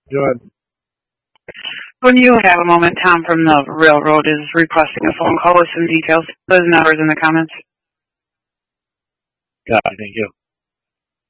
Go ahead. When you have a moment, Tom from the railroad is requesting a phone call with some details. Those numbers in the comments. God, thank you.